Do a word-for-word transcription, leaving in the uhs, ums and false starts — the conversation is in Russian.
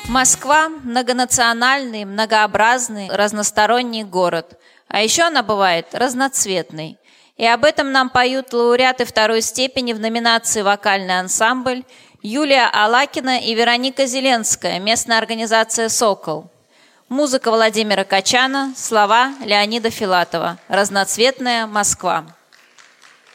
Москва – многонациональный, многообразный, разносторонний город. А еще она бывает разноцветной. И об этом нам поют лауреаты второй степени в номинации «Вокальный ансамбль» Юлия Алакина и Вероника Зеленская, местная организация «Сокол». Музыка Владимира Качана, слова Леонида Филатова. «Разноцветная Москва».